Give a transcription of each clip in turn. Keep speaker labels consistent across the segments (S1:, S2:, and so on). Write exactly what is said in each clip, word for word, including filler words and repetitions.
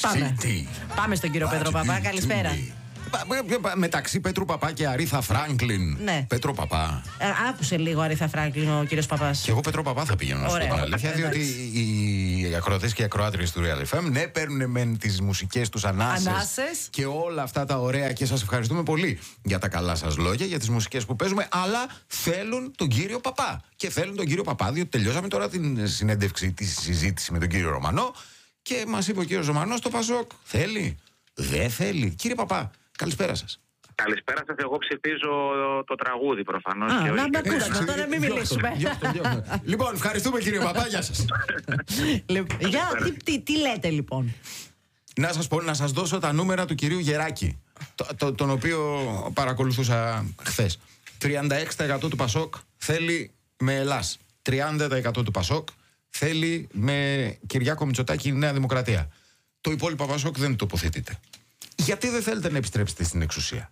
S1: Πάμε.
S2: City.
S1: Πάμε στον κύριο Πέτρο Παπά. Καλησπέρα.
S2: Μεταξύ Πέτρου Παπά και Αρίθα Φράγκλιν.
S1: Ναι.
S2: Πέτρο Παπά.
S1: Ε, άκουσε λίγο Αρίθα Φράγκλιν ο κύριος Παπάς.
S2: Και εγώ Πέτρο Παπά θα πηγαίνω να σου πω την αλήθεια, διότι οι ακροατές και οι ακροάτριες του Real εφ εμ, ναι, παίρνουν μεν τις μουσικές τους ανάσες,
S1: Ανάσες.
S2: και όλα αυτά τα ωραία, και σας ευχαριστούμε πολύ για τα καλά σας λόγια, για τις μουσικές που παίζουμε, αλλά θέλουν τον κύριο Παπά. Και θέλουν τον κύριο Παπά, διότι τελειώσαμε τώρα την συνέντευξη, τη συζήτηση με τον κύριο Ρωμανό και μας είπε ο κύριος Ρωμανός, το Πασόκ θέλει, δεν θέλει. Κύριε Παπά, καλησπέρα σας.
S3: Καλησπέρα σας, εγώ ψηφίζω το τραγούδι προφανώς.
S1: Α,
S3: και
S1: να
S3: όχι...
S1: με ακούσουμε, τώρα μην μιλήσουμε.
S2: Λοιπόν, ευχαριστούμε κύριε Παπά, γεια σας.
S1: Για, τι, τι, τι λέτε λοιπόν?
S2: Να σας πω, να σας δώσω τα νούμερα του κυρίου Γεράκη, το, το, τον οποίο παρακολουθούσα χθες. τριάντα έξι τοις εκατό του Πασόκ θέλει με Ελλάς. τριάντα τοις εκατό του Πασόκ θέλει με Κυριάκο Μητσοτάκη η Νέα Δημοκρατία. Το υπόλοιπο Πασόκ δεν τοποθετείται. Γιατί δεν θέλετε να επιστρέψετε στην εξουσία?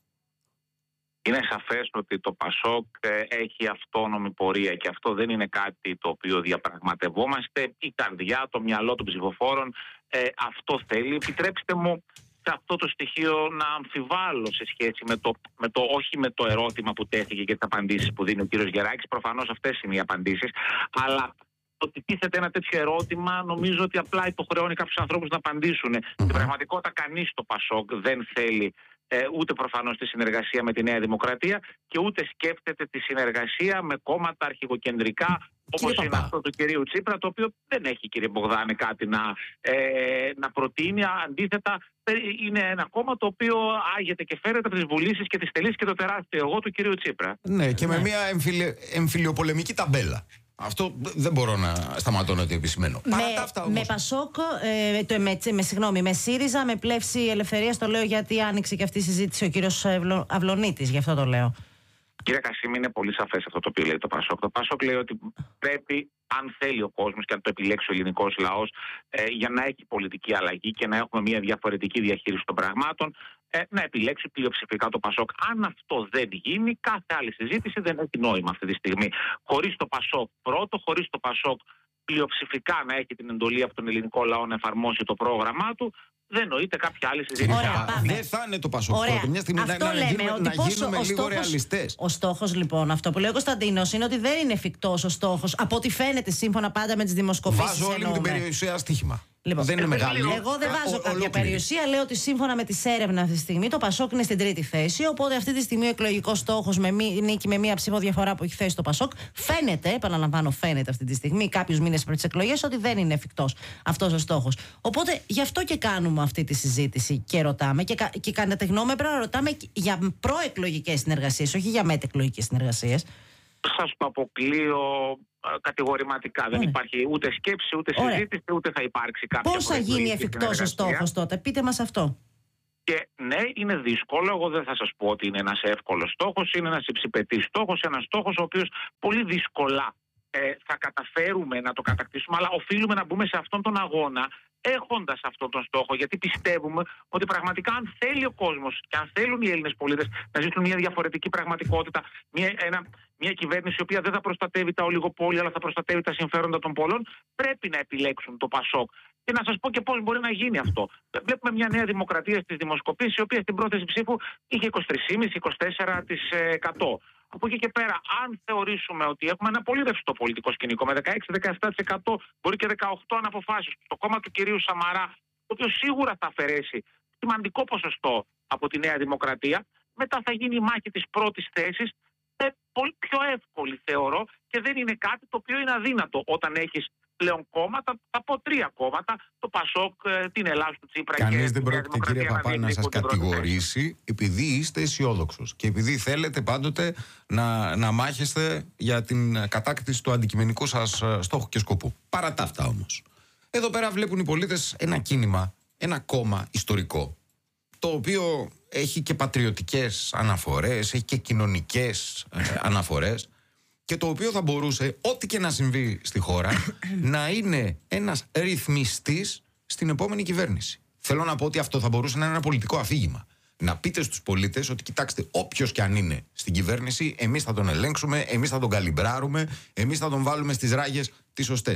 S3: Είναι σαφές ότι το Πασόκ έχει αυτόνομη πορεία και αυτό δεν είναι κάτι το οποίο διαπραγματευόμαστε. Η καρδιά, το μυαλό των ψηφοφόρων ε, αυτό θέλει. Επιτρέψτε μου σε αυτό το στοιχείο να αμφιβάλλω σε σχέση με το, με το όχι με το ερώτημα που τέθηκε και τις απαντήσεις που δίνει ο κύριος Γεράκης. Προφανώς αυτές είναι οι απαντήσεις. Αλλά ότι τίθεται ένα τέτοιο ερώτημα, νομίζω ότι απλά υποχρεώνει κάποιους ανθρώπους να απαντήσουν. Mm-hmm. Στην πραγματικότητα, κανείς στο Πασόκ δεν θέλει ε, ούτε προφανώς τη συνεργασία με τη Νέα Δημοκρατία και ούτε σκέφτεται τη συνεργασία με κόμματα αρχηγοκεντρικά, όπως είναι αυτό του κυρίου Τσίπρα, το οποίο δεν έχει, κύριε Μπογδάνε, κάτι να, ε, να προτείνει. Αντίθετα, είναι ένα κόμμα το οποίο άγεται και φέρεται από τις βουλήσεις και τις τελείς και το τεράστιο εγώ του κυρίου Τσίπρα.
S2: Ναι, και με μια εμφυλιο, εμφυλιοπολεμική ταμπέλα. Αυτό δεν μπορώ να σταματώ να το επισημαίνω.
S1: Με, αυτά, με Πασόκ, ε, το, με, με, συγγνώμη, με ΣΥΡΙΖΑ, με Πλεύση Ελευθερίας, το λέω γιατί άνοιξε και αυτή η συζήτηση ο κύριος Αυλονίτης, γι' αυτό το λέω.
S3: Κύριε Κασίμη, είναι πολύ σαφές αυτό το οποίο λέει το Πασόκ. Το Πασόκ λέει ότι πρέπει, αν θέλει ο κόσμος και αν το επιλέξει ο ελληνικός λαός, ε, για να έχει πολιτική αλλαγή και να έχουμε μια διαφορετική διαχείριση των πραγμάτων, ε, να επιλέξει πλειοψηφικά το Πασόκ. Αν αυτό δεν γίνει, κάθε άλλη συζήτηση δεν έχει νόημα αυτή τη στιγμή. Χωρίς το Πασόκ πρώτο, χωρίς το Πασόκ πλειοψηφικά να έχει την εντολή από τον ελληνικό λαό να εφαρμόσει το πρόγραμμά του, δεν νοείται κάποια άλλη συζήτηση.
S2: Ωραία, δεν θα είναι το Πασόκ πρώτο. Μια στιγμή αυτό να, λέμε, να, γίνουμε, να γίνουμε λίγο ρεαλιστές.
S1: Ο στόχος λοιπόν, αυτό που λέει ο Κωνσταντίνος, είναι ότι δεν είναι εφικτός ο στόχος, από ό,τι φαίνεται σύμφωνα πάντα με τις δημοσκοπήσεις.
S2: Βάζω όλη μου την περιουσία στοίχημα.
S1: Λοιπόν,
S2: δεν είναι μεγάλη.
S1: Εγώ δεν βάζω ο, κάποια ολόκληρη. περιουσία. Λέω ότι σύμφωνα με τις έρευνες αυτή τη στιγμή το Πασόκ είναι στην τρίτη θέση. Οπότε αυτή τη στιγμή ο εκλογικός στόχος με μη, νίκη με μία ψήφο διαφορά που έχει θέσει το Πασόκ φαίνεται, επαναλαμβάνω, φαίνεται αυτή τη στιγμή, κάποιους μήνες πριν τις εκλογές, ότι δεν είναι εφικτός αυτός ο στόχος. Οπότε γι' αυτό και κάνουμε αυτή τη συζήτηση και ρωτάμε. Και, και κατά τη γνώμη πρέπει να ρωτάμε για προεκλογικές συνεργασίες, όχι για μετεκλογικές συνεργασίες.
S3: Σας το αποκλείω κατηγορηματικά. Δεν υπάρχει ούτε σκέψη, ούτε συζήτηση, ούτε θα υπάρξει κάποια.
S1: Πώς θα γίνει εφικτός ο στόχος τότε? Πείτε μας αυτό.
S3: Και ναι, είναι δύσκολο. Εγώ δεν θα σας πω ότι είναι ένας εύκολος στόχος. Είναι ένας υψηπετής στόχος. Ένας στόχος ο οποίος πολύ δύσκολα ε, θα καταφέρουμε να το κατακτήσουμε, αλλά οφείλουμε να μπούμε σε αυτόν τον αγώνα έχοντας αυτόν τον στόχο, γιατί πιστεύουμε ότι πραγματικά αν θέλει ο κόσμος και αν θέλουν οι Έλληνες πολίτες να ζήσουν μια διαφορετική πραγματικότητα, μια, ένα, μια κυβέρνηση η οποία δεν θα προστατεύει τα ολιγοπόλια αλλά θα προστατεύει τα συμφέροντα των πολλών, πρέπει να επιλέξουν το Πασόκ. Και να σας πω και πώς μπορεί να γίνει αυτό. Βλέπουμε μια Νέα Δημοκρατία στις δημοσκοπήσεις, η οποία στην πρόθεση ψήφου είχε είκοσι τρία κόμμα πέντε με είκοσι τέσσερα τοις εκατό. Από εκεί και πέρα, αν θεωρήσουμε ότι έχουμε ένα πολύ ρευστό πολιτικό σκηνικό με δεκαέξι με δεκαεπτά τοις εκατό, μπορεί και δεκαοκτώ τοις εκατό αναποφάσεις, το κόμμα του κυρίου Σαμαρά, το οποίο σίγουρα θα αφαιρέσει σημαντικό ποσοστό από τη Νέα Δημοκρατία, μετά θα γίνει η μάχη της πρώτης θέσης, πολύ πιο εύκολη θεωρώ, και δεν είναι κάτι το οποίο είναι αδύνατο όταν έχεις πλέον κόμματα, θα πω τρία κόμματα, το Πασόκ, την Ελλάδα του Τσίπρα.
S2: Κανείς
S3: και
S2: δεν πρόκειται, κύριε Παπά, να, να σας κατηγορήσει επειδή είστε αισιόδοξος και επειδή θέλετε πάντοτε να, να μάχεστε για την κατάκτηση του αντικειμενικού σας στόχου και σκοπού. Παρά τα αυτά όμως, εδώ πέρα βλέπουν οι πολίτες ένα κίνημα, ένα κόμμα ιστορικό, το οποίο έχει και πατριωτικές αναφορές, έχει και κοινωνικές ε, αναφορές, και το οποίο θα μπορούσε, ό,τι και να συμβεί στη χώρα, να είναι ένας ρυθμιστής στην επόμενη κυβέρνηση. Θέλω να πω ότι αυτό θα μπορούσε να είναι ένα πολιτικό αφήγημα. Να πείτε στους πολίτες ότι κοιτάξτε, όποιος και αν είναι στην κυβέρνηση, εμείς θα τον ελέγξουμε, εμείς θα τον καλυμπράρουμε, εμείς θα τον βάλουμε στις ράγες τις σωστές.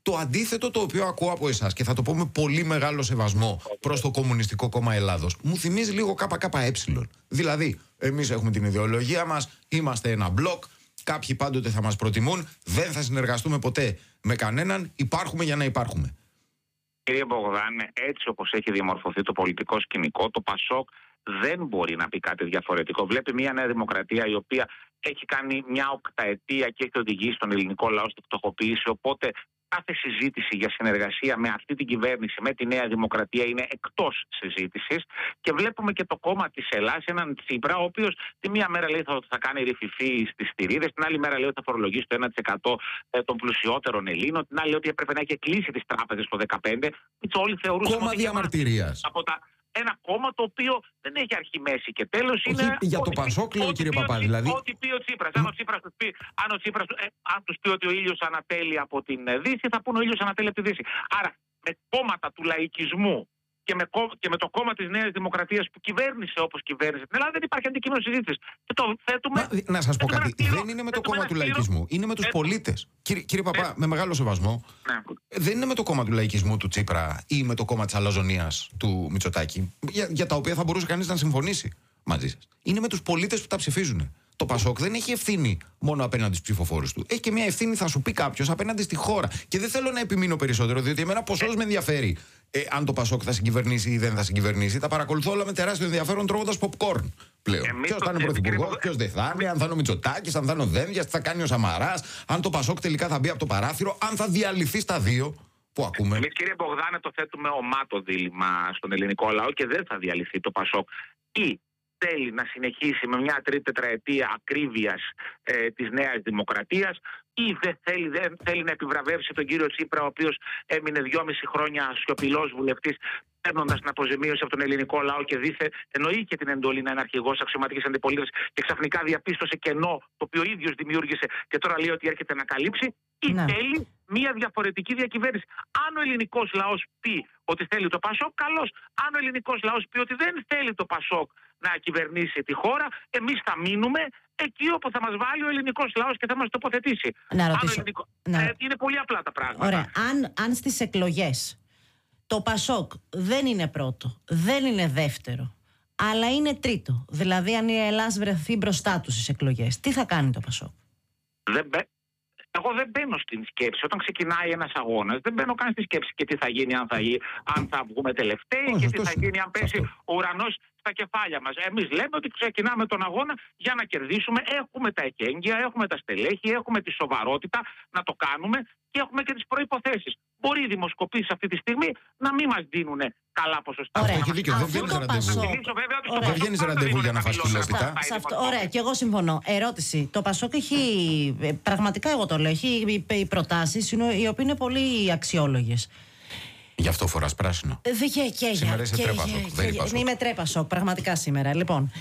S2: Το αντίθετο το οποίο ακούω από εσάς, και θα το πω με πολύ μεγάλο σεβασμό προς το Κομμουνιστικό Κόμμα Ελλάδος, μου θυμίζει λίγο ΚΚΕ. Δηλαδή, εμείς έχουμε την ιδεολογία μας, είμαστε ένα μπλοκ, κάποιοι πάντοτε θα μας προτιμούν, δεν θα συνεργαστούμε ποτέ με κανέναν, υπάρχουμε για να υπάρχουμε.
S3: Κύριε Μπογδάνε, έτσι όπως έχει διαμορφωθεί το πολιτικό σκηνικό, το ΠΑΣΟΚ δεν μπορεί να πει κάτι διαφορετικό. Βλέπει μια Νέα Δημοκρατία η οποία έχει κάνει μια οκταετία και έχει οδηγήσει τον ελληνικό λαό στη φτωχοποίηση. Οπότε κάθε συζήτηση για συνεργασία με αυτή την κυβέρνηση, με τη Νέα Δημοκρατία, είναι εκτός συζήτησης. Και βλέπουμε και το κόμμα της Ελλάδας, έναν Τσίπρα, ο οποίος τη μία μέρα λέει ότι θα κάνει ρηφιφή στις στηρίδες, την άλλη μέρα λέει ότι θα φορολογήσει το ένα τοις εκατό των πλουσιότερων Ελλήνων, την άλλη λέει ότι έπρεπε να έχει κλείσει τις τράπεζες το δύο χιλιάδες δεκαπέντε. Όλοι θεωρούσαν
S2: κόμμα διαμαρτυρίας.
S3: Από τα... Ένα κόμμα το οποίο δεν έχει αρχή, μέση και τέλος. Είναι
S2: για το ΠΑΣΟΚ, λέω, κύριε Παπά, δηλαδή.
S3: Ό,τι πει ο Τσίπρας. Αν ο Τσίπρας τους πει, αν ο Τσίπρας, ε, αν τους πει ότι ο ήλιος ανατέλει από την Δύση, θα πούνε ο ήλιος ανατέλει από τη Δύση. Άρα, με κόμματα του λαϊκισμού και με, και με το κόμμα της Νέας Δημοκρατίας που κυβέρνησε όπως κυβέρνησε την Ελλάδα, δεν υπάρχει αντικείμενο συζήτησης. Και το θέτουμε.
S2: Μα, να σας πω κάτι. Σκληρό, δεν είναι με το κόμμα του λαϊκισμού. Είναι με τους ε, πολίτες. Κύριε, κύριε Παπά, ε, με μεγάλο σεβασμό, ναι. δεν είναι με το κόμμα του λαϊκισμού του Τσίπρα ή με το κόμμα της αλαζονίας του Μητσοτάκη, για, για τα οποία θα μπορούσε κανείς να συμφωνήσει μαζί σας. Είναι με τους πολίτες που τα ψηφίζουν. Το ΠΑΣΟΚ δεν έχει ευθύνη μόνο απέναντι στους ψηφοφόρους του. Έχει και μια ευθύνη, θα σου πει κάποιος, απέναντι στη χώρα. Και δεν θέλω να επιμείνω περισσότερο, διότι εμένα ποσός με ενδιαφέρει ε, αν το ΠΑΣΟΚ θα συγκυβερνήσει ή δεν θα συγκυβερνήσει. Τα παρακολουθώ όλα με τεράστιο ενδιαφέρον τρώγοντας popcorn πλέον. Ποιος θα είναι πρωθυπουργός, ποιος δεν θα είναι, αν θα είναι ο Μητσοτάκης, αν θα είναι ο Δένδιας, τι θα κάνει ο Σαμαράς, αν το ΠΑΣΟΚ τελικά θα μπει από το παράθυρο, αν θα διαλυθεί στα δύο. Που ακούμε.
S3: Εμείς, κύριε Μπογδάνε, το θέτουμε ομά το δίλημμα στον ελληνικό λαό και δεν θα διαλυθεί το ΠΑΣΟΚ. Ή θέλει να συνεχίσει με μια τρίτη τετραετία ακρίβειας ε, της Νέας Δημοκρατίας, ή δεν θέλει, δεν θέλει να επιβραβεύσει τον κύριο Τσίπρα, ο οποίος έμεινε δυόμιση χρόνια σιωπηλός βουλευτής, παίρνοντας την αποζημίωση από τον ελληνικό λαό και δίθε, ενώ είχε την εντολή να είναι αρχηγός αξιωματικής αντιπολίτευσης και ξαφνικά διαπίστωσε κενό το οποίο ο ίδιος δημιούργησε και τώρα λέει ότι έρχεται να καλύψει, ή ναι. θέλει μια διαφορετική διακυβέρνηση. Αν ο ελληνικός λαός πει ότι θέλει το ΠΑΣΟΚ, καλώς. Αν ο ελληνικός λαός πει ότι δεν θέλει το ΠΑΣΟΚ να κυβερνήσει τη χώρα, εμείς θα μείνουμε εκεί όπου θα μας βάλει ο ελληνικός λαός και θα μας τοποθετήσει.
S1: Να ρωτήσω.
S3: Ελληνικό...
S1: Να...
S3: Ε, είναι πολύ απλά τα πράγματα.
S1: Ωραία. Αν, αν στις εκλογές το ΠΑΣΟΚ δεν είναι πρώτο, δεν είναι δεύτερο, αλλά είναι τρίτο, δηλαδή αν η Ελλάδα βρεθεί μπροστά του στις εκλογές, τι θα κάνει το ΠΑΣΟΚ?
S3: Δεν... Εγώ δεν μπαίνω στην σκέψη. Όταν ξεκινάει ένας αγώνας, δεν μπαίνω καν στη σκέψη και τι θα γίνει αν θα, γι... αν θα βγούμε τελευταίοι και τι θα γίνει αν πέσει ο ουρανός στα κεφάλια μας. Εμείς λέμε ότι ξεκινάμε τον αγώνα για να κερδίσουμε. Έχουμε τα εχέγγυα, έχουμε τα στελέχη, έχουμε τη σοβαρότητα να το κάνουμε και έχουμε και τις προϋποθέσεις. Μπορεί οι δημοσκοπήσεις αυτή τη στιγμή να μην μας δίνουν καλά ποσοστά.
S2: Αυτό έχει δίκιο. Δεν βγαίνεις ραντεβού. Δεν βγαίνεις ραντεβού για να φας κιλόπιτα.
S1: Ωραία, και εγώ συμφωνώ. Ερώτηση. Το ΠΑΣΟΚ έχει, πραγματικά εγώ το λέω, έχει προτάσεις οι οποίες είναι πολύ αξιόλογες.
S2: Γι' αυτό φοράς πράσινο.
S1: Σήμερα
S2: είσαι τρέπασοκ.
S1: Είμαι τρέπασοκ, πραγματικά σήμερα. Λοιπόν,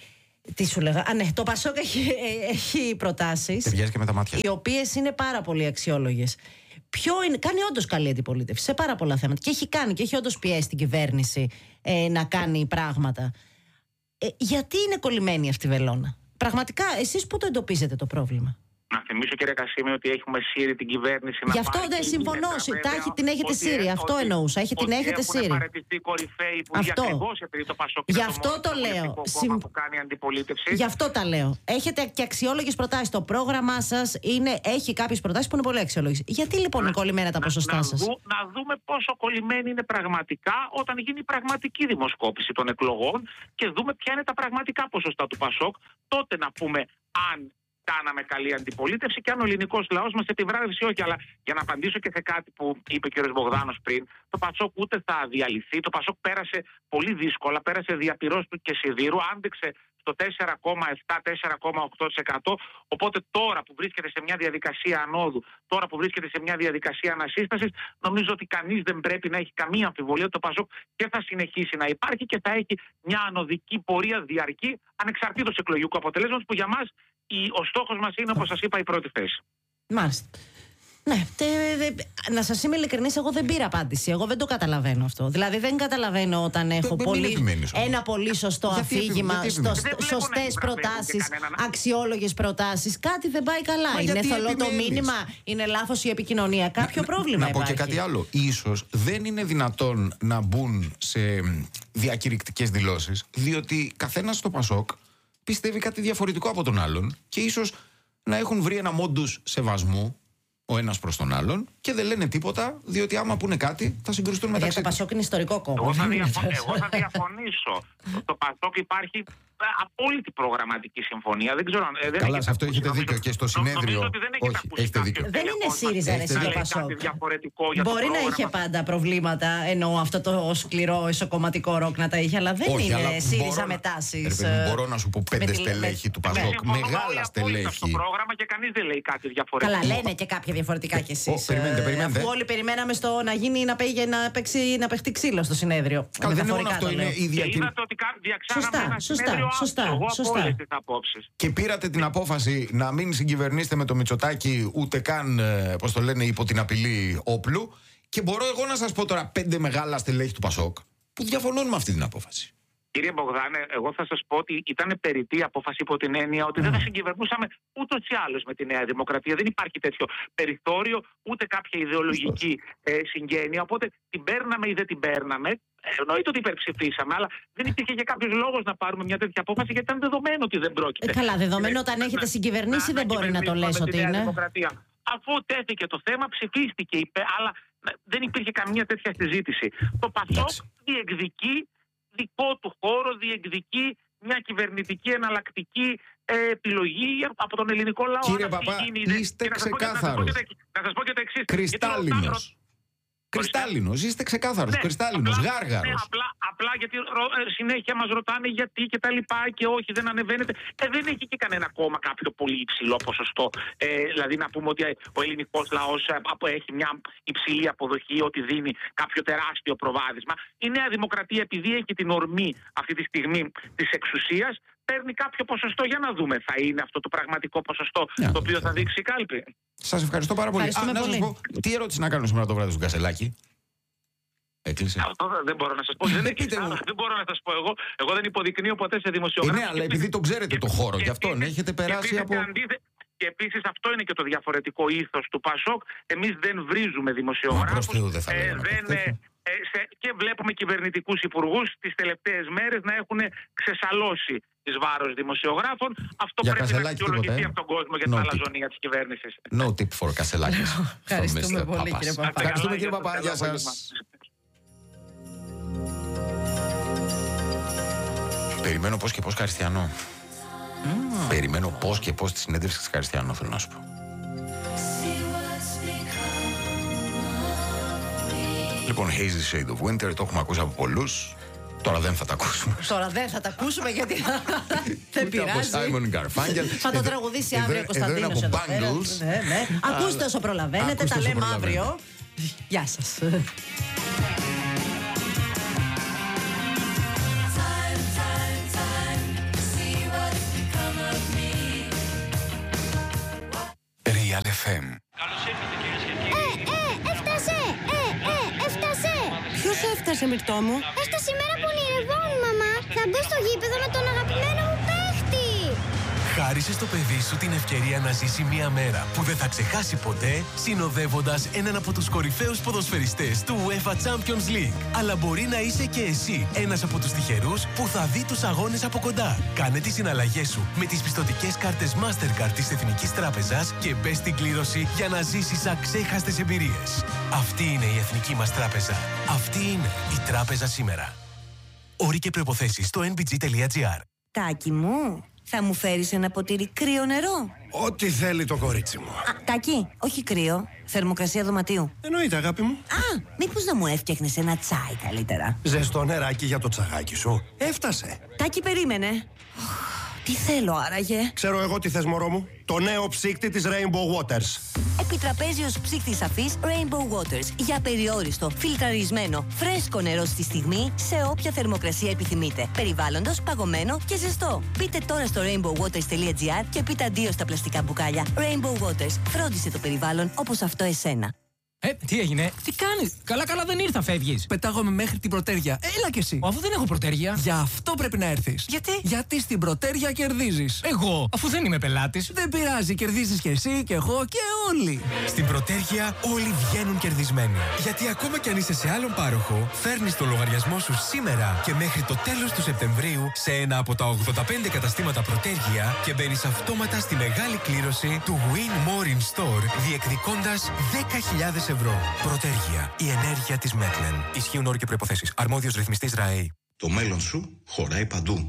S1: τι σου λέγα. Α, ναι, το ΠΑΣΟΚ έχει, έχει προτάσεις
S2: και με τα μάτια.
S1: οι οποίες είναι πάρα πολύ αξιόλογες. Ποιο είναι, κάνει όντως καλή αντιπολίτευση σε πάρα πολλά θέματα. Και έχει κάνει και έχει όντως πιέσει την κυβέρνηση ε, να κάνει πράγματα. Ε, γιατί είναι κολλημένη αυτή η βελόνα? Πραγματικά, εσείς πού το εντοπίζετε το πρόβλημα?
S3: Να θυμίσω, κύριε Κασίμη, ότι έχουμε σύρει την κυβέρνηση.
S1: Γι' αυτό δεν συμφωνώ. Τα την έχετε σύρει. Αυτό εννοούσα. Έχει την έχετε σύρει.
S3: Έχουν παραιτηθεί κορυφαίοι υπουργοί ακριβώς επειδή το ΠΑΣΟΚ
S1: είναι το, το λέω.
S3: Συμ... που κάνει αντιπολίτευση.
S1: Γι' αυτό τα λέω. Έχετε και αξιόλογες προτάσεις. Το πρόγραμμά σας έχει κάποιες προτάσεις που είναι πολύ αξιόλογες. Γιατί λοιπόν είναι κολλημένα τα ποσοστά σας?
S3: Να, να δούμε πόσο κολλημένοι είναι πραγματικά όταν γίνει η πραγματική δημοσκόπηση των εκλογών και δούμε ποια είναι τα πραγματικά ποσοστά του ΠΑΣΟΚ. Τότε να πούμε αν κάναμε καλή αντιπολίτευση και αν ο ελληνικός λαός μας επιβράβευσε όχι. Αλλά για να απαντήσω και σε κάτι που είπε ο κ. Μπογδάνος πριν, το ΠΑΣΟΚ ούτε θα διαλυθεί. Το ΠΑΣΟΚ πέρασε πολύ δύσκολα, πέρασε διαπυρός του και σιδήρου, άντεξε στο τέσσερα κόμμα επτά με τέσσερα κόμμα οκτώ τοις εκατό. Οπότε τώρα που βρίσκεται σε μια διαδικασία ανόδου, τώρα που βρίσκεται σε μια διαδικασία ανασύστασης, νομίζω ότι κανείς δεν πρέπει να έχει καμία αμφιβολία ότι το ΠΑΣΟΚ και θα συνεχίσει να υπάρχει και θα έχει μια ανωδική πορεία διαρκή, ανεξαρτήτως εκλογικού αποτελέσματος, που για μας ο στόχος μας είναι, όπως σας είπα, η πρώτη θέση.
S1: Μάλιστα. Ναι, τε, δε, να σας είμαι ειλικρινής, εγώ δεν πήρα απάντηση. Εγώ δεν το καταλαβαίνω αυτό. Δηλαδή δεν καταλαβαίνω όταν έχω
S2: δεν
S1: πολύ,
S2: επιμένεις,
S1: ένα πολύ σωστό
S2: γιατί
S1: αφήγημα,
S2: γιατί
S1: σωστές προτάσεις, αξιόλογες προτάσεις. Κάτι δεν πάει καλά.
S2: Μα
S1: είναι θολό το
S2: επιμένεις?
S1: μήνυμα, είναι λάθος η επικοινωνία. Κάποιο να, πρόβλημα
S2: να
S1: υπάρχει.
S2: Να πω και κάτι άλλο. Ίσως δεν είναι δυνατόν να μπουν σε διακηρυκτικές δηλώσεις, διότι καθένας στο Πασόκ πιστεύει κάτι διαφορετικό από τον άλλον και ίσως να έχουν βρει ένα μόντους σεβασμού ο ένας προς τον άλλον και δεν λένε τίποτα, διότι άμα πούνε κάτι θα συγκρουστούν μεταξύ τους.
S1: Για το Πασόκ είναι ιστορικό κόμμα.
S3: Εγώ θα, διαφο- εγώ θα διαφωνήσω. Το Πασόκ υπάρχει απόλυτη προγραμματική συμφωνία. Δεν ξέρω, δεν
S2: Καλά, σε αυτό έχετε δίκιο και στο συνέδριο.
S3: Ότι δεν έχετε
S2: Όχι, έχετε δίκιο.
S1: Δεν είναι ΣΥΡΙΖΑ, ρε, εσύ, το Πασόκ. Μπορεί να είχε πάντα προβλήματα, εννοώ αυτό το σκληρό εσωκομματικό ροκ να τα είχε, αλλά δεν
S2: Όχι,
S1: είναι
S2: αλλά
S1: ΣΥΡΙΖΑ με τάσεις. Ε,
S2: μπορώ να σου πω πέντε
S1: τη-
S2: στελέχη
S1: με-
S2: του Πασόκ.
S3: Ναι,
S2: Μεγάλα στελέχη.
S3: Στο πρόγραμμα και κανείς δεν λέει κάτι διαφορετικό.
S1: Καλά, λένε και κάποια διαφορετικά κι εσείς.
S2: Ω, περιμένετε,
S1: ε,
S2: περιμένετε.
S1: Αφού όλοι περιμέναμε στο να γίνει να, παίγει, να, παίξει, να παίχτεί ξύλο στο συνέδριο.
S2: Καλά, δεν είναι μόνο
S1: Μεταφορικά
S2: αυτό,
S1: το
S2: είναι
S1: λέω.
S2: η
S3: Και
S2: διακηρυκτική.
S3: είδατε ότι κα- διαξάγαμε
S1: Σωστά,
S3: ένα
S1: σωστά,
S3: συνέδριο
S1: σωστά,
S3: άπτο, εγώ από
S1: σωστά.
S3: όλες τις απόψεις.
S2: Και πήρατε την απόφαση να μην συγκυβερνήσετε με το Μητσοτάκη ούτε καν, ε, πώς το λένε, υπό την απειλή όπλου. Και μπορώ εγώ να σας πω τώρα πέντε μεγάλα στελέχη του Πασόκ που διαφωνούν με αυτή την απόφαση.
S3: Κύριε Μπογδάνε, εγώ θα σας πω ότι ήταν περιττή απόφαση υπό την έννοια ότι δεν θα συγκυβερνούσαμε ούτως ή άλλως με τη Νέα Δημοκρατία. Δεν υπάρχει τέτοιο περιθώριο, ούτε κάποια ιδεολογική ε, συγγένεια. Οπότε την παίρναμε ή δεν την παίρναμε. Εννοείται ότι υπερψηφίσαμε, αλλά δεν υπήρχε και κάποιο λόγο να πάρουμε μια τέτοια απόφαση, γιατί ήταν δεδομένο ότι δεν πρόκειται.
S1: Ε, καλά, δεδομένο όταν έχετε συγκυβερνήσει δεν μπορεί να το λες ότι είναι.
S3: Αφού τέθηκε το θέμα, ψηφίστηκε, είπε, αλλά δεν υπήρχε καμία τέτοια συζήτηση. Το Πασόκ διεκδικεί δικό του χώρο, διεκδικεί μια κυβερνητική εναλλακτική ε, επιλογή από τον ελληνικό λαό.
S2: Κύριε Παπά, είστε ξεκάθαρος.
S3: Να σας πω και το εξής.
S2: Κρυστάλλινος. Κρυστάλλινος, είστε ξεκάθαρος.
S3: Ναι,
S2: κρυστάλλινος,
S3: απλά,
S2: γάργαρος.
S3: Ναι, απλά, απλά γιατί ρο, ε, συνέχεια μας ρωτάνε γιατί και τα λοιπά και όχι, δεν ανεβαίνετε. Ε, δεν έχει και κανένα κόμμα κάποιο πολύ υψηλό ποσοστό. Ε, δηλαδή να πούμε ότι ο ελληνικός λαός ε, έχει μια υψηλή αποδοχή, ότι δίνει κάποιο τεράστιο προβάδισμα. Η Νέα Δημοκρατία, επειδή έχει την ορμή αυτή τη στιγμή της εξουσίας, παίρνει κάποιο ποσοστό. Για να δούμε, θα είναι αυτό το πραγματικό ποσοστό
S2: yeah,
S3: το οποίο θα δείξει η κάλπη.
S2: Σας ευχαριστώ πάρα πολύ. Α, να σας πω, τι ερώτηση να κάνω σήμερα το βράδυ στον Κασελάκη. Έκλεισε.
S3: Αυτό δεν μπορώ να σας πω. δεν,
S2: πείτε μου.
S3: δεν μπορώ να σας πω εγώ. Εγώ δεν υποδεικνύω ποτέ σε δημοσιογράφους.
S2: Ε, ναι, αλλά επειδή το ξέρετε το χώρο, γι' αυτόν έχετε περάσει από.
S3: Και επίσης αυτό είναι και το διαφορετικό ήθος του Πασόκ. Εμείς δεν βρίζουμε δημοσιογράφους.
S2: Μα προς Θεού δεν θα
S3: ε,
S2: λέγαμε
S3: δεν,
S2: κάτι
S3: ε, ε, σε, και βλέπουμε κυβερνητικούς υπουργούς τις τελευταίες μέρες να έχουν ξεσαλώσει εις βάρος δημοσιογράφων. Αυτό
S2: για
S3: πρέπει να αξιολογηθεί
S2: ε?
S3: από τον κόσμο για
S2: no
S3: την
S2: tip.
S3: αλαζονία της κυβέρνησης.
S2: No tip for Κασελάκης.
S1: Ευχαριστούμε πολύ, κύριε Παπά.
S2: Ευχαριστούμε, κύριε Παπά. Γεια σας. Περιμένω πώς και πώς Καριστιανό. Mm. Περιμένω πώς και πώς τη συνέντευξη της Καριστιανό, θέλω να σου πω. Λοιπόν, Hazy Shade of Winter, το έχουμε ακούσει από πολλούς. Τώρα δεν θα τα ακούσουμε.
S1: Τώρα δεν θα τα ακούσουμε γιατί δεν πειράζει.
S2: Από Simon Garfunkel.
S1: Θα το τραγουδήσει αύριο ο Κωνσταντίνος εδώ πέρα. Ναι, ναι. Ακούστε όσο προλαβαίνετε, τα λέμε αύριο. Γεια σας.
S4: Real εφ εμ.
S5: Ε, ε, έφτασε! Ε, ε, έφτασε!
S6: Ποιος έφτασε, Μυρτώ μου?
S5: Έφτασε η μέρα που ονειρευόμουν, μαμά! Θα μπω στο γήπεδο με τον αγαπημένο μου παίχτη!
S4: Χάρισε στο παιδί σου την ευκαιρία να ζήσει μία μέρα που δεν θα ξεχάσει ποτέ, συνοδεύοντας έναν από τους κορυφαίους ποδοσφαιριστές του UEFA Champions League. Αλλά μπορεί να είσαι και εσύ ένας από τους τυχερούς που θα δει τους αγώνες από κοντά. Κάνε τις συναλλαγές σου με τις πιστωτικές κάρτες Mastercard της Εθνικής Τράπεζας και μπες στην κλήρωση για να ζήσεις αξέχαστες εμπειρίες. Αυτή είναι η Εθνική μας Τράπεζα. Αυτή είναι η Τράπεζα σήμερα. Όροι και προϋποθέσεις στο εν μπι τζι τελεία τζι άρ.
S6: Τάκη μου, θα μου φέρεις ένα ποτήρι κρύο νερό?
S7: Ό,τι θέλει το κορίτσι μου.
S6: Α, Τάκη, όχι κρύο. Θερμοκρασία δωματίου.
S7: Εννοείται, αγάπη μου.
S6: Α, μήπως να μου έφτιαχνες ένα τσάι καλύτερα?
S7: Ζεστό νεράκι για το τσαγάκι σου. Έφτασε.
S6: Τάκη, περίμενε. Τι θέλω άραγε?
S7: Ξέρω εγώ τι θες, μωρό μου. Το νέο ψύκτη της Rainbow Waters.
S6: Επιτραπέζιος ψύκτης αφής Rainbow Waters. Για περιόριστο, φιλτραρισμένο, φρέσκο νερό στη στιγμή, σε όποια θερμοκρασία επιθυμείτε. Περιβάλλοντος, παγωμένο και ζεστό. Μπείτε τώρα στο rainbow waters τελεία gr και πείτε αντίο στα πλαστικά μπουκάλια. Rainbow Waters. Φρόντισε το περιβάλλον όπως αυτό εσένα.
S8: Ε, τι έγινε, τι κάνεις? Καλά, καλά δεν ήρθα, φεύγεις.
S9: Πετάγομαι μέχρι την Πρωτέρια. Έλα κι εσύ.
S8: Αφού δεν έχω Πρωτέρια.
S9: Γι' αυτό πρέπει να έρθεις.
S8: Γιατί?
S9: Γιατί στην Πρωτέρια κερδίζεις.
S8: Εγώ, αφού δεν είμαι πελάτης.
S9: Δεν πειράζει, κερδίζεις κι εσύ και εγώ και όλοι.
S4: Στην Πρωτέρια όλοι βγαίνουν κερδισμένοι. Γιατί ακόμα κι αν είσαι σε άλλον πάροχο, φέρνεις το λογαριασμό σου σήμερα και μέχρι το τέλος του Σεπτεμβρίου σε ένα από τα ογδόντα πέντε καταστήματα Πρωτέρια και μπαίνεις αυτόματα στη μεγάλη κλήρωση του Win More in Store, διεκδικώντας δέκα χιλιάδες ευρώ. Πρωτέρια. Η ενέργεια της Μέτλεν. Ισχύουν όροι και προϋποθέσεις. Αρμόδιος ρυθμιστής ΡΑΕΗ.
S10: Το μέλλον σου χωράει παντού.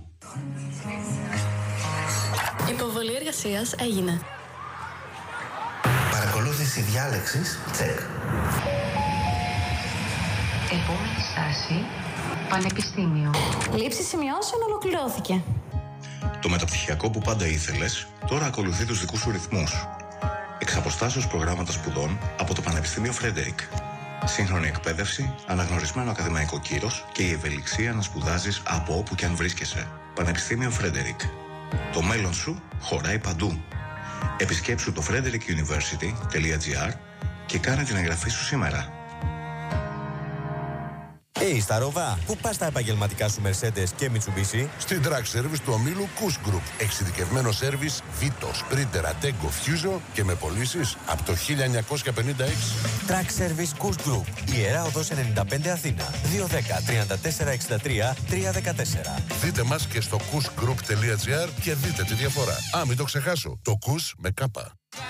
S11: Υποβολή εργασίας έγινε.
S12: Παρακολούθηση διάλεξης, τσεκ.
S13: Επόμενη στάση, Πανεπιστήμιο.
S11: Λήψη σημειώσεων ολοκληρώθηκε.
S10: Το μεταπτυχιακό που πάντα ήθελες, τώρα ακολουθεί τους δικούς σου ρυθμούς. Εξ αποστάσεως προγράμματα σπουδών από το Πανεπιστήμιο Φρέντερικ. Σύγχρονη εκπαίδευση, αναγνωρισμένο ακαδημαϊκό κύρος και η ευελιξία να σπουδάζεις από όπου και αν βρίσκεσαι. Πανεπιστήμιο Φρέντερικ. Το μέλλον σου χωράει παντού. Επισκέψου το frederick university τελεία gr και κάνε την εγγραφή σου σήμερα.
S14: Hey, Σταρόβα, πού πας τα επαγγελματικά σου Mercedes και Mitsubishi?
S15: Στην Track Service του ομίλου Kuss Group. Εξειδικευμένο σέρβις Vito, Sprinter, Ateco, Fuso και με πωλήσεις από το χίλια εννιακόσια πενήντα έξι.
S14: Track Service Kuss Group. Ιερά Οδός ενενήντα πέντε Αθήνα. δύο ένα μηδέν τριάντα τέσσερα εξήντα τρία τριακόσια δεκατέσσερα.
S15: Δείτε μας και στο kuss group τελεία gr και δείτε τη διαφορά. Α, μην το ξεχάσω. Το Kuss με κάπα.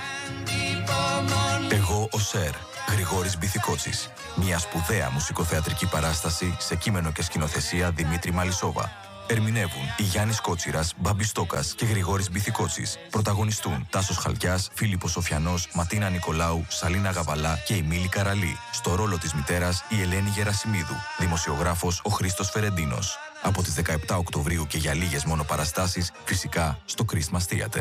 S4: Εγώ ο Σερ, Γρηγόρης Μπιθικότσης. Μια σπουδαία μουσικοθεατρική παράσταση σε κείμενο και σκηνοθεσία Δημήτρη Μαλισσόβα. Ερμηνεύουν η Γιάννης Κότσιρας, Μπάμπης Στόκας και Γρηγόρης Μπιθικότσης. Πρωταγωνιστούν Τάσος Χαλκιάς, Φίλιππος Σοφιανός, Ματίνα Νικολάου, Σαλίνα Γαβαλά και η Μίλη Καραλή. Στο ρόλο της μητέρας η Ελένη Γερασιμίδου. Δημοσιογράφος ο Χρήστος Φερεντίνος. Από τις δεκαεπτά Οκτωβρίου και για λίγες μόνο παραστάσεις, φυσικά στο Christmas Theater.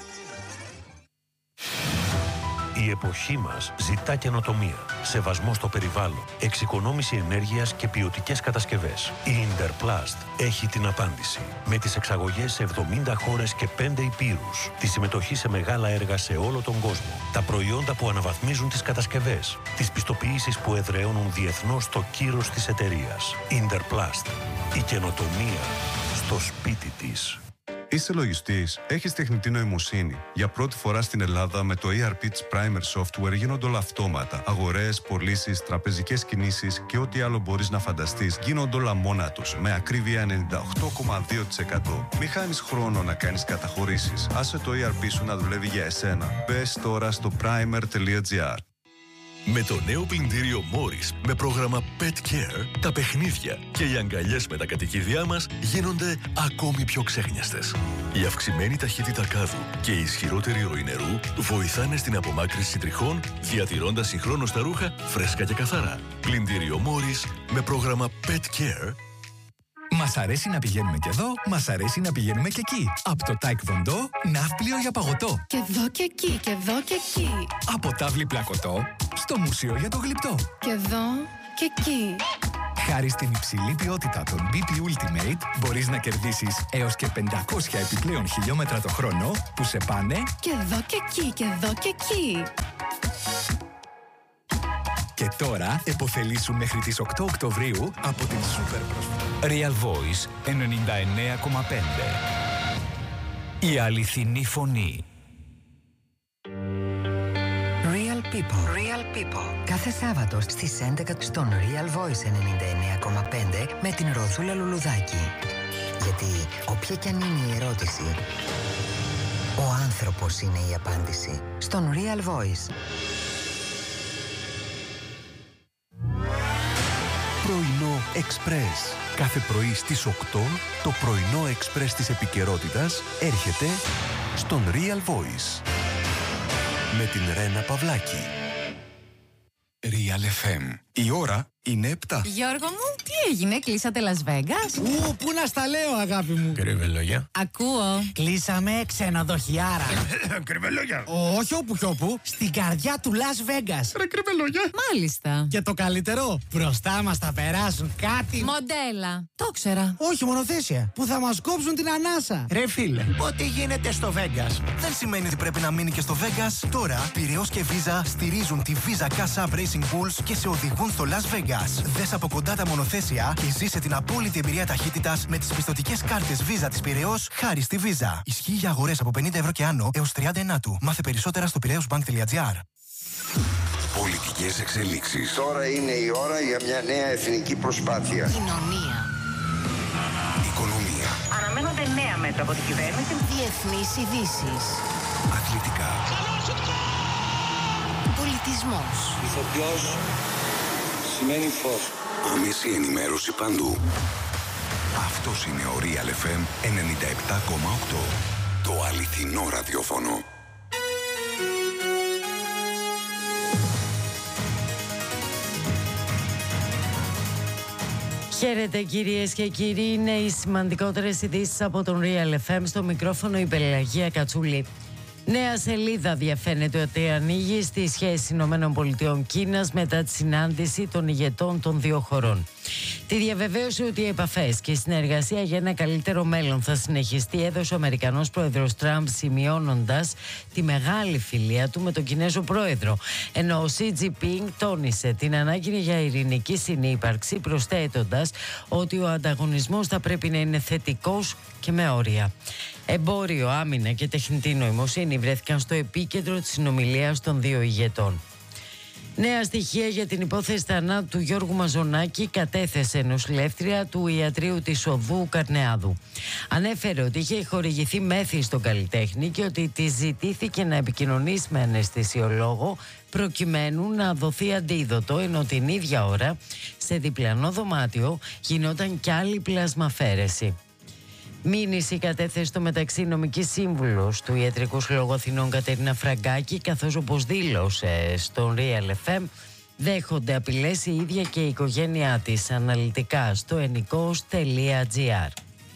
S16: Η εποχή μας ζητά καινοτομία, σεβασμό στο περιβάλλον, εξοικονόμηση ενέργειας και ποιοτικές κατασκευές. Η Interplast έχει την απάντηση. Με τις εξαγωγές σε εβδομήντα χώρες και πέντε υπήρους, τη συμμετοχή σε μεγάλα έργα σε όλο τον κόσμο, τα προϊόντα που αναβαθμίζουν τις κατασκευές, τις πιστοποιήσεις που εδραιώνουν διεθνώς το κύρος της εταιρείας. Interplast. Η καινοτομία στο σπίτι της.
S17: Είσαι λογιστής, έχεις τεχνητή νοημοσύνη. Για πρώτη φορά στην Ελλάδα με το ι αρ πι της Primer Software γίνονται όλα αυτόματα. Αγορές, πωλήσεις, τραπεζικές κινήσεις και ό,τι άλλο μπορείς να φανταστείς γίνονται όλα μόνα τους, με ακρίβεια ενενήντα οκτώ κόμμα δύο τοις εκατό. Μη χάνεις χρόνο να κάνεις καταχωρήσεις. Άσε το ι αρ πι σου να δουλεύει για εσένα. Μπες τώρα στο primer τελεία gr.
S18: Με το νέο πλυντήριο Morris με πρόγραμμα Pet Care, τα παιχνίδια και οι αγκαλιές με τα κατοικίδια μας γίνονται ακόμη πιο ξέχνιαστες. Η αυξημένη ταχύτητα κάδου και η ισχυρότερη ροή νερού βοηθάνε στην απομάκρυνση τριχών, διατηρώντας συγχρόνως τα ρούχα φρέσκα και καθαρά. Πλυντήριο Morris με πρόγραμμα Pet Care.
S19: Μας αρέσει να πηγαίνουμε και εδώ, μας αρέσει να πηγαίνουμε και εκεί. Από το Taekwondo, ναύπλιο για παγωτό.
S11: Και εδώ και εκεί, και εδώ και εκεί.
S19: Από τάβλη πλακωτό, στο μουσείο για το γλυπτό.
S11: Και εδώ και εκεί.
S19: Χάρη στην υψηλή ποιότητα των μπι πι Ultimate, μπορείς να κερδίσεις έως και πεντακόσια επιπλέον χιλιόμετρα το χρόνο που σε πάνε
S11: και εδώ και εκεί, και εδώ και εκεί.
S19: Και τώρα επωφελήσου μέχρι τις οκτώ Οκτωβρίου από την σούπερ προσφορά.
S20: Real Voice ενενήντα εννέα κόμμα πέντε. Η αληθινή φωνή.
S21: Real People. Real People. Κάθε Σάββατο στις έντεκα στον Real Voice ενενήντα εννέα κόμμα πέντε με την Ροδούλα Λουλουδάκη. Γιατί όποια κι αν είναι η ερώτηση, ο άνθρωπος είναι η απάντηση. Στον Real Voice.
S22: Πρωινό Express. Κάθε πρωί στις οκτώ το πρωινό Express της επικαιρότητας έρχεται στον Real Voice. Με την Ρένα Παυλάκη.
S4: Real εφ εμ. Η ώρα
S19: είναι επτά.
S11: Γιώργο μου, τι έγινε, κλείσατε Las Vegas?
S2: Ου, πού να στα λέω, αγάπη μου.
S19: Κρυβελόγια.
S11: Ακούω.
S2: Κλείσαμε ξενοδοχιάρα.
S19: Κρυβελόγια.
S2: Όχι όπου κι όπου, στην καρδιά του Las Vegas.
S19: Ρε κρυβελόγια.
S11: Μάλιστα.
S2: Και το καλύτερο, μπροστά μας θα περάσουν κάτι.
S11: Μοντέλα. Το ξέρα.
S2: Όχι μονοθέσια, που θα μας κόψουν την ανάσα.
S3: Ρε φίλε, ό,τι γίνεται στο Vegas δεν σημαίνει ότι πρέπει να μείνει και στο Vegas. Τώρα, Πειραιώς και Visa στηρίζουν τη Visa Cash App Racing Bulls και σε οδηγούν στο Las Vegas. Δες από κοντά τα μονοθέσια και ζήσε την απόλυτη εμπειρία ταχύτητας με τις πιστωτικές κάρτες Visa της Πειραιώς χάρη στη Visa. Ισχύει για αγορές από πενήντα ευρώ και άνω έως τριάντα ενάτου. Μάθε περισσότερα στο πειραιώσμπανκ.gr.
S23: Πολιτικές εξελίξεις. Τώρα είναι η ώρα για μια νέα εθνική προσπάθεια.
S11: Κοινωνία.
S23: Οικονομία.
S13: Αναμένονται νέα μέτρα από την κυβέρνηση.
S11: Διεθνείς ειδήσεις.
S23: Αθλητικά.
S11: Πολιτισμός.
S24: Ηθοποιός σημαίνει φως.
S23: Άμεση ενημέρωση παντού. Αυτός είναι ο Real εφ εμ ενενήντα επτά κόμμα οκτώ. Το αληθινό ραδιόφωνο.
S1: Χαίρετε κυρίες και κύριοι, είναι οι σημαντικότερες ειδήσεις από τον Real εφ εμ. Στο μικρόφωνο η Πελαγία Κατσούλη. Νέα σελίδα διαφαίνεται ότι ανοίγει στη σχέση ΗΠΑ-Κίνας μετά τη συνάντηση των ηγετών των δύο χωρών. Τη διαβεβαίωση ότι οι επαφές και η συνεργασία για ένα καλύτερο μέλλον θα συνεχιστεί έδωσε ο Αμερικανός πρόεδρος Τραμπ, σημειώνοντας τη μεγάλη φιλία του με τον Κινέζο πρόεδρο. Ενώ ο Σι Τζινπίνγκ τόνισε την ανάγκη για ειρηνική συνύπαρξη, προσθέτοντας ότι ο ανταγωνισμός θα πρέπει να είναι θετικός και με όρια. Εμπόριο, άμυνα και τεχνητή νοημοσύνη βρέθηκαν στο επίκεντρο της συνομιλίας των δύο ηγετών. Νέα στοιχεία για την υπόθεση θανάτου του Γιώργου Μαζονάκη κατέθεσε νοσηλεύτρια του ιατρείου της Οδού Καρνεάδου. Ανέφερε ότι είχε χορηγηθεί μέθη στον καλλιτέχνη και ότι τη ζητήθηκε να επικοινωνήσει με αναισθησιολόγο προκειμένου να δοθεί αντίδοτο, ενώ την ίδια ώρα σε διπλανό δωμάτιο γινόταν κι άλλη πλασμαφέρεση. Μήνυση κατέθεσε στο μεταξύ νομική σύμβουλος του Ιατρικού Συλλόγου Αθηνών Κατερίνα Φραγκάκη, καθώς όπως δήλωσε στον Real εφ εμ δέχονται απειλές η ίδια και η οικογένειά της. Αναλυτικά στο ενικός τελεία τζι άρ.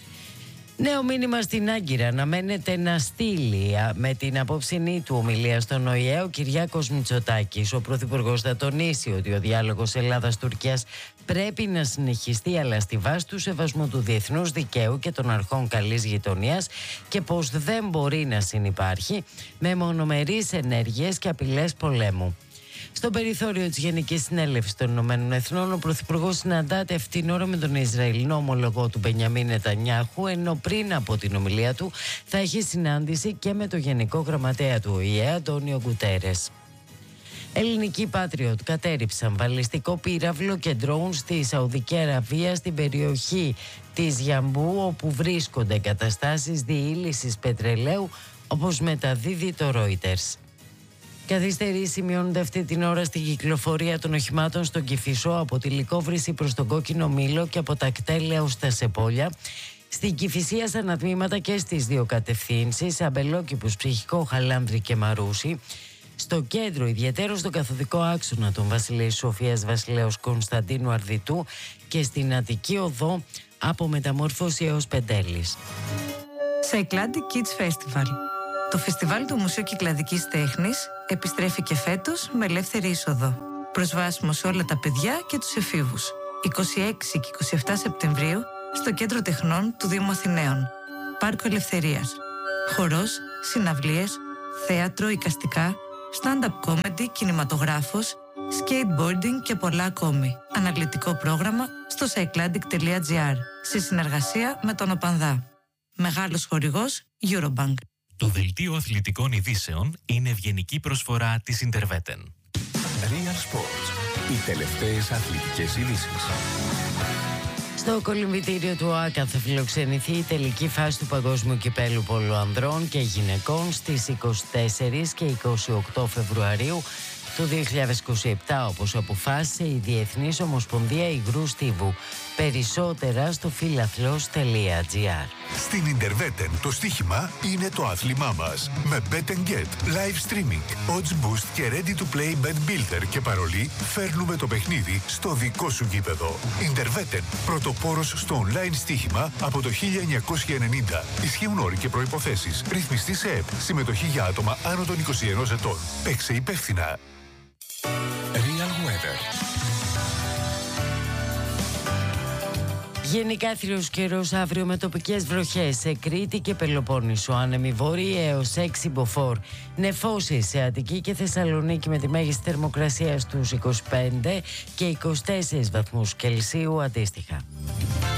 S1: Νέο μήνυμα στην Άγκυρα αναμένεται να στείλει με την απόψινή του ομιλία στον Ο Ε Ε ο Κυριάκος Μητσοτάκης. Ο Πρωθυπουργός θα τονίσει ότι ο διάλογος Ελλάδας-Τουρκίας πρέπει να συνεχιστεί, αλλά στη βάση του σεβασμού του διεθνούς δικαίου και των αρχών καλής γειτονίας, και πως δεν μπορεί να συνυπάρχει με μονομερείς ενέργειες και απειλές πολέμου. Στο περιθώριο της Γενικής Συνέλευσης των Ηνωμένων Εθνών, ο Πρωθυπουργός συναντάται αυτήν την ώρα με τον Ισραηλινό ομολογό του Μπενιαμίν Νετανιάχου, ενώ πριν από την ομιλία του θα έχει συνάντηση και με τον Γενικό Γραμματέα του Ο Ε Ε, Αντώνιο Γκουτέρες. Ελληνικοί Patriot κατέριψαν βαλιστικό πύραυλο και ντρόουν στη Σαουδική Αραβία, στην περιοχή της Γιαμπού, όπου βρίσκονται εγκαταστάσεις διήλυσης πετρελαίου, όπως μεταδίδει το Reuters. Καθυστερήσεις σημειώνονται αυτή την ώρα στην κυκλοφορία των οχημάτων στον Κηφισό, από τη Λυκόβρηση προς τον Κόκκινο Μήλο και από τα Κτέλια ως τα Σεπόλια. Στην Κηφισία στα ανατμήματα και στις δύο κατευθύνσεις, Αμπελόκηπους, Ψυχικό, Χαλάνδρη και Μαρούση. Στο κέντρο, ιδιαίτερο στον καθοδικό άξονα των Βασιλέης Σοφίας Βασιλέως Κωνσταντίνου Αρδιτού, και στην Αττική Οδό από Μεταμόρφωση έως Πεντέλης.
S25: Cycladic Kids Festival. Το φεστιβάλ του Μουσείου Κυκλαδικής Τέχνης επιστρέφει και φέτος με ελεύθερη είσοδο. Προσβάσιμο σε όλα τα παιδιά και τους εφήβους. είκοσι έξι και είκοσι επτά Σεπτεμβρίου στο Κέντρο Τεχνών του Δήμου Αθηναίων. Πάρκο Ελευθερίας. Χορός, συναυλίες, θέατρο, εικαστικά, stand-up comedy, κινηματογράφος, skateboarding και πολλά ακόμη. Αναλυτικό πρόγραμμα στο cycladic τελεία τζι άρ σε συνεργασία με τον ΟΠΑΝΔΑ. Μεγάλος χορηγός Eurobank.
S26: Το δελτίο αθλητικών ειδήσεων είναι ευγενική προσφορά της Interveten.
S22: Real Sports. Οι τελευταίες αθλητικές ειδήσεις.
S1: Στο κολυμβητήριο του ΆΚΑ θα φιλοξενηθεί η τελική φάση του Παγκόσμιου Κυπέλλου Πόλου Ανδρών και Γυναικών στις είκοσι τέσσερις και είκοσι οκτώ Φεβρουαρίου του δύο χιλιάδες είκοσι επτά, όπως αποφάσισε η Διεθνής Ομοσπονδία Υγρού Στίβου.
S5: Περισσότερα στο φιλαθλός τελεία τζι άρ.
S6: Στην Interveten το στοίχημα είναι το άθλημά μας. Με Bet and Get, live streaming, odds boost και ready to play bet builder και παρολί, φέρνουμε το παιχνίδι στο δικό σου γήπεδο. Interveten, πρωτοπόρος στο online στοίχημα από το χίλια εννιακόσια ενενήντα. Ισχύουν όροι και προϋποθέσεις. Ρυθμιστή σε ΕΠ. Συμμετοχή για άτομα άνω των είκοσι ενός ετών. Παίξε υπεύθυνα.
S23: Real Weather.
S5: Γενικά άθριος καιρός αύριο με τοπικές βροχές σε Κρήτη και Πελοπόννησο, άνεμη βόρειοι έως έξι μποφόρ. Νεφώσεις σε Αττική και Θεσσαλονίκη με τη μέγιστη θερμοκρασία στους είκοσι πέντε και είκοσι τέσσερις βαθμούς Κελσίου αντίστοιχα.